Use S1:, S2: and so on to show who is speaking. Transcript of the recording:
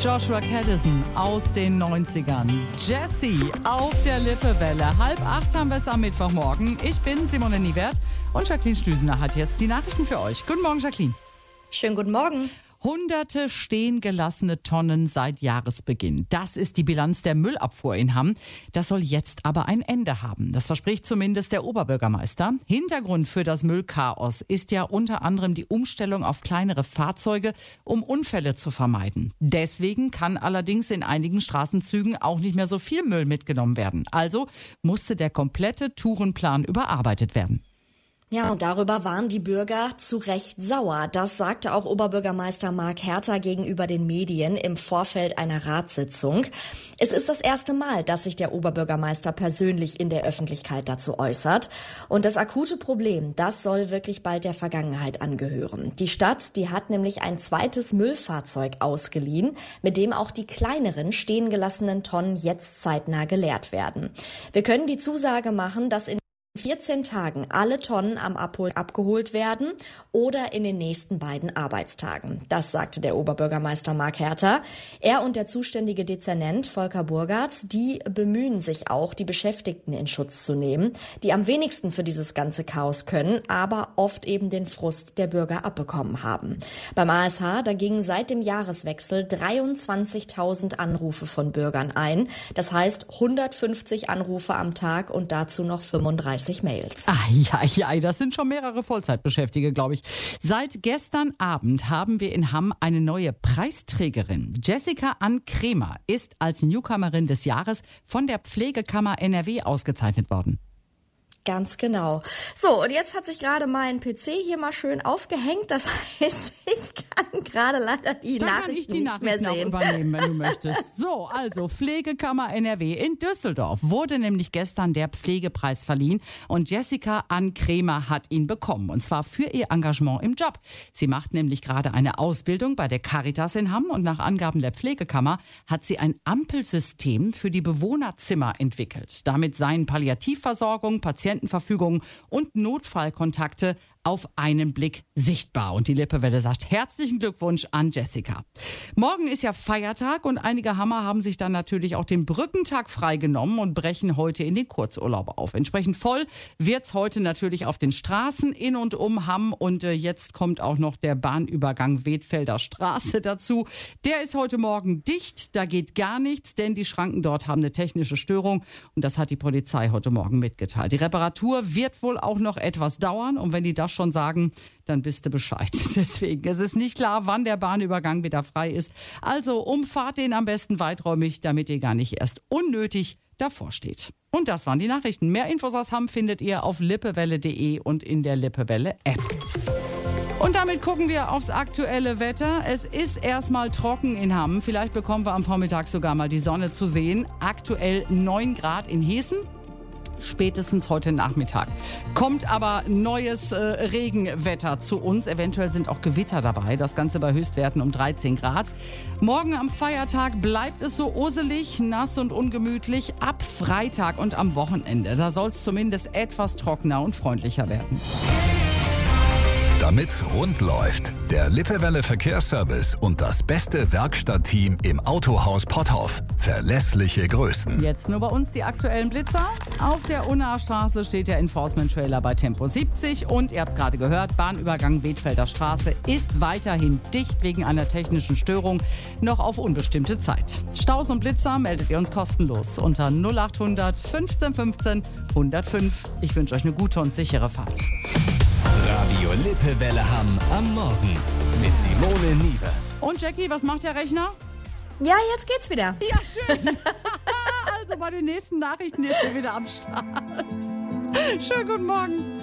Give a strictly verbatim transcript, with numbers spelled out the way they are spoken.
S1: Joshua Caddison aus den neunzigern. Jessie auf der Lippewelle. Halb acht haben wir es am Mittwochmorgen. Ich bin Simone Niewert und Jacqueline Stüsener hat jetzt die Nachrichten für euch. Guten Morgen, Jacqueline.
S2: Schönen guten Morgen.
S1: Hunderte stehen gelassene Tonnen seit Jahresbeginn. Das ist die Bilanz der Müllabfuhr in Hamm. Das soll jetzt aber ein Ende haben. Das verspricht zumindest der Oberbürgermeister. Hintergrund für das Müllchaos ist ja unter anderem die Umstellung auf kleinere Fahrzeuge, um Unfälle zu vermeiden. Deswegen kann allerdings in einigen Straßenzügen auch nicht mehr so viel Müll mitgenommen werden. Also musste der komplette Tourenplan überarbeitet werden.
S2: Ja, und darüber waren die Bürger zu Recht sauer. Das sagte auch Oberbürgermeister Marc Herter gegenüber den Medien im Vorfeld einer Ratssitzung. Es ist das erste Mal, dass sich der Oberbürgermeister persönlich in der Öffentlichkeit dazu äußert. Und das akute Problem, das soll wirklich bald der Vergangenheit angehören. Die Stadt, die hat nämlich ein zweites Müllfahrzeug ausgeliehen, mit dem auch die kleineren stehen gelassenen Tonnen jetzt zeitnah geleert werden. Wir können die Zusage machen, dass in vierzehn Tagen alle Tonnen am Abhol abgeholt werden oder in den nächsten beiden Arbeitstagen. Das sagte der Oberbürgermeister Marc Herter. Er und der zuständige Dezernent Volker Burgartz, die bemühen sich auch, die Beschäftigten in Schutz zu nehmen, die am wenigsten für dieses ganze Chaos können, aber oft eben den Frust der Bürger abbekommen haben. Beim A S H, da gingen seit dem Jahreswechsel dreiundzwanzigtausend Anrufe von Bürgern ein. Das heißt hundertfünfzig Anrufe am Tag und dazu noch fünfunddreißig Mails.
S1: Ah, ja, ja, das sind schon mehrere Vollzeitbeschäftigte, glaube ich. Seit gestern Abend haben wir in Hamm eine neue Preisträgerin. Jessica Ann Kremer ist als Newcomerin des Jahres von der Pflegekammer N R W ausgezeichnet worden.
S2: Ganz genau. So, und jetzt hat sich gerade mein P C hier mal schön aufgehängt. Das heißt, ich kann gerade leider die
S1: Dann
S2: Nachrichten
S1: kann ich die
S2: nicht
S1: Nachrichten
S2: mehr sehen.
S1: auch übernehmen, wenn du möchtest. So, also Pflegekammer N R W in Düsseldorf wurde nämlich gestern der Pflegepreis verliehen und Jessica Ann Kremer hat ihn bekommen und zwar für ihr Engagement im Job. Sie macht nämlich gerade eine Ausbildung bei der Caritas in Hamm und nach Angaben der Pflegekammer hat sie ein Ampelsystem für die Bewohnerzimmer entwickelt. Damit seien Palliativversorgung, Patienten Patientenverfügung und Notfallkontakte auf einen Blick sichtbar. Und die Lippewelle sagt herzlichen Glückwunsch an Jessica. Morgen ist ja Feiertag und einige Hammer haben sich dann natürlich auch den Brückentag freigenommen und brechen heute in den Kurzurlaub auf. Entsprechend voll wird's heute natürlich auf den Straßen in und um Hamm und äh, jetzt kommt auch noch der Bahnübergang Wedfelder Straße dazu. Der ist heute Morgen dicht, da geht gar nichts, denn die Schranken dort haben eine technische Störung und das hat die Polizei heute Morgen mitgeteilt. Die Reparatur wird wohl auch noch etwas dauern und wenn die das schon sagen, dann wisst ihr Bescheid. Deswegen es ist nicht klar, wann der Bahnübergang wieder frei ist. Also umfahrt den am besten weiträumig, damit ihr gar nicht erst unnötig davor steht. Und das waren die Nachrichten. Mehr Infos aus Hamm findet ihr auf lippewelle punkt de und in der Lippewelle-App. Und damit gucken wir aufs aktuelle Wetter. Es ist erstmal trocken in Hamm. Vielleicht bekommen wir am Vormittag sogar mal die Sonne zu sehen. Aktuell neun Grad in Hessen. Spätestens heute Nachmittag. Kommt aber neues äh, Regenwetter zu uns. Eventuell sind auch Gewitter dabei. Das Ganze bei Höchstwerten um dreizehn Grad. Morgen am Feiertag bleibt es so oselig, nass und ungemütlich. Ab Freitag und am Wochenende. Da soll es zumindest etwas trockener und freundlicher werden.
S3: Damit's rund läuft, der Lippewelle Verkehrsservice und das beste Werkstattteam im Autohaus Potthoff. Verlässliche Größen.
S1: Jetzt nur bei uns die aktuellen Blitzer. Auf der Unnaher Straße steht der Enforcement-Trailer bei Tempo siebzig und ihr habt es gerade gehört, Bahnübergang Wedfelder Straße ist weiterhin dicht wegen einer technischen Störung, noch auf unbestimmte Zeit. Staus und Blitzer meldet ihr uns kostenlos unter null acht hundert fünfzehn fünfzehn hundertfünf. Ich wünsche euch eine gute und sichere Fahrt.
S4: Radio Lippewelle Hamm am Morgen mit Simone Niewert.
S1: Und Jackie, was macht der Rechner?
S2: Ja, jetzt geht's wieder.
S1: Ja, schön. Also bei den nächsten Nachrichten ist er wieder am Start. Schönen guten Morgen.